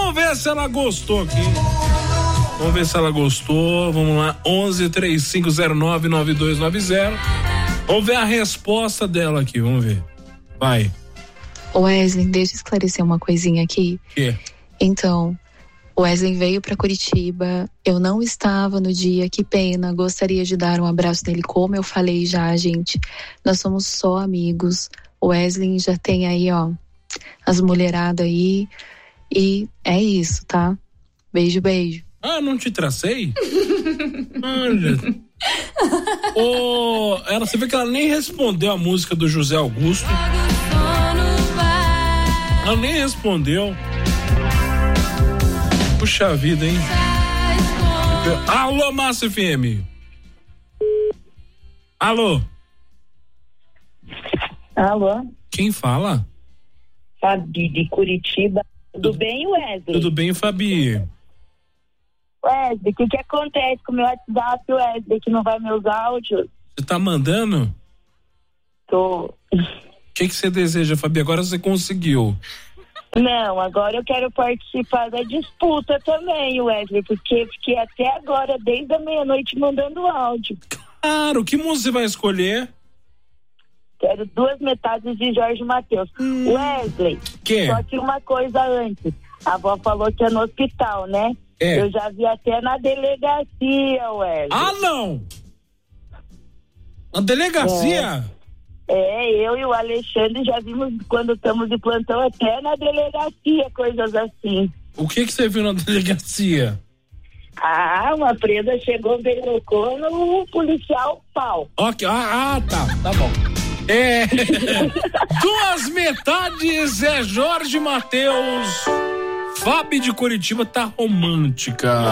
Vamos ver se ela gostou aqui. Vamos ver se ela gostou. Vamos lá, 11-3509-9290. Vamos ver a resposta dela aqui, vamos ver. Vai. Wesley, deixa eu esclarecer uma coisinha aqui. Que? Então, Wesley veio para Curitiba, eu não estava no dia, que pena, gostaria de dar um abraço nele, como eu falei já, gente, nós somos só amigos. O Wesley já tem aí, ó, as mulheradas aí, e é isso, tá? Beijo, beijo. Ah, não te tracei? Olha. Ela, você vê que ela nem respondeu a música do José Augusto. Ela nem respondeu. Puxa vida, hein? Alô, Massa FM. Alô. Alô. Quem fala? Fabi, de Curitiba. Tudo bem, Wesley? Tudo bem, Fabi. Wesley, o que acontece com o meu WhatsApp, Wesley, que não vai meus áudios? Você tá mandando? Tô. O que você deseja, Fabi? Agora você conseguiu. Não, agora eu quero participar da disputa também, Wesley, porque fiquei até agora, desde a meia-noite, mandando áudio. Claro, que música você vai escolher? Quero 2 metades de Jorge Mateus. Wesley, que? Só que uma coisa antes. A avó falou que é no hospital, né? É. Eu já vi até na delegacia, Wesley. Ah, não! Na delegacia? Eu e o Alexandre já vimos, quando estamos de plantão, até na delegacia, coisas assim. O que você viu na delegacia? Ah, uma presa chegou, beijocou no policial pau. Ok, tá bom. 2 metades é Jorge Mateus. Fábio de Curitiba tá romântica.